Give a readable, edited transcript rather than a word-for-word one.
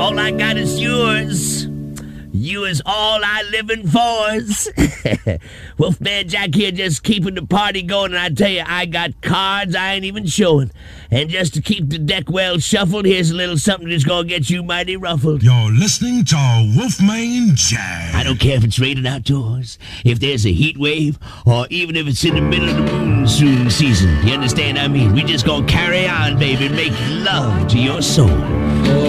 All I got is yours. You is all I livin' for's. Wolfman Jack here just keeping the party going, and I tell you, I got cards I ain't even showing. And just to keep the deck well shuffled, here's a little something that's gonna get you mighty ruffled. You're listening to Wolfman Jack. I don't care if it's raining outdoors, if there's a heat wave, or even if it's in the middle of the monsoon season. You understand what I mean? We just gonna carry on, baby, and make love to your soul.